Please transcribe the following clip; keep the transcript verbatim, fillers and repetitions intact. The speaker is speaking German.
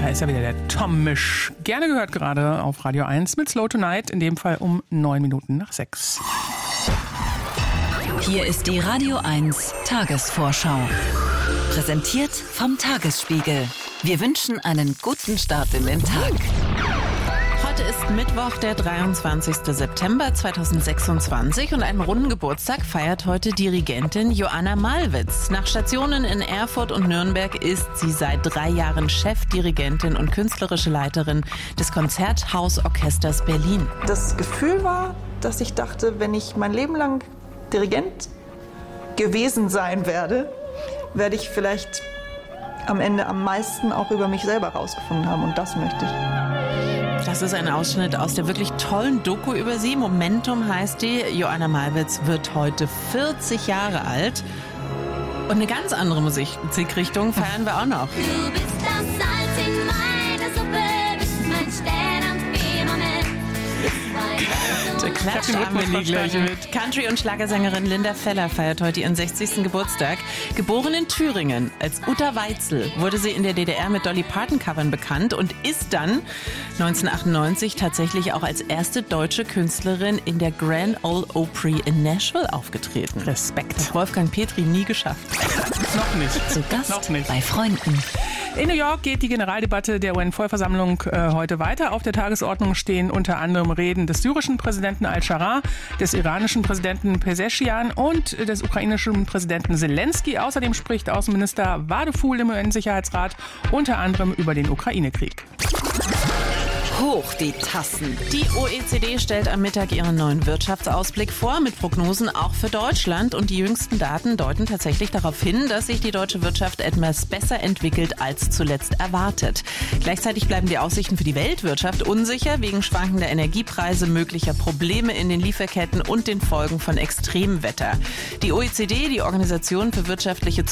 Da ist ja wieder der Tom Misch. Gerne gehört gerade auf Radio eins mit Slow Tonight, in dem Fall um neun Minuten nach sechs. Hier ist die Radio eins Tagesvorschau. Präsentiert vom Tagesspiegel. Wir wünschen einen guten Start in den Tag. Heute ist Mittwoch, der dreiundzwanzigster September zweitausendsechsundzwanzig und einen runden Geburtstag feiert heute Dirigentin Joanna Malwitz. Nach Stationen in Erfurt und Nürnberg ist sie seit drei Jahren Chefdirigentin und künstlerische Leiterin des Konzerthausorchesters Berlin. Das Gefühl war, dass ich dachte, wenn ich mein Leben lang Dirigent gewesen sein werde, werde ich vielleicht am Ende am meisten auch über mich selber rausgefunden haben, und das möchte ich. Das ist ein Ausschnitt aus der wirklich tollen Doku über sie. Momentum heißt die. Joanna Malwitz wird heute vierzig Jahre alt. Und eine ganz andere Musikrichtung feiern wir auch noch. Du bist das Salz in meiner Suppe, bist mein Stern am Firmament. Klatscht gleich mit. Country- und Schlagersängerin Linda Feller feiert heute ihren sechzigsten Geburtstag. Geboren in Thüringen als Uta Weitzel wurde sie in der D D R mit Dolly Parton-Covern bekannt und ist dann neunzehnhundertachtundneunzig tatsächlich auch als erste deutsche Künstlerin in der Grand Ole Opry in Nashville aufgetreten. Respekt. Hat Wolfgang Petri nie geschafft. Noch nicht. Zu Gast Noch nicht. bei Freunden. In New York geht die Generaldebatte der U N-Vollversammlung äh, heute weiter. Auf der Tagesordnung stehen unter anderem Reden des syrischen Präsidenten al-Shara, des iranischen Präsidenten Pezeshkian und des ukrainischen Präsidenten Zelensky. Außerdem spricht Außenminister Wadeful im U N-Sicherheitsrat unter anderem über den Ukraine-Krieg. Hoch die Tassen. Die O E C D stellt am Mittag ihren neuen Wirtschaftsausblick vor mit Prognosen auch für Deutschland. Und die jüngsten Daten deuten tatsächlich darauf hin, dass sich die deutsche Wirtschaft etwas besser entwickelt als zuletzt erwartet. Gleichzeitig bleiben die Aussichten für die Weltwirtschaft unsicher wegen schwankender Energiepreise, möglicher Probleme in den Lieferketten und den Folgen von Extremwetter. Die O E C D, die Organisation für wirtschaftliche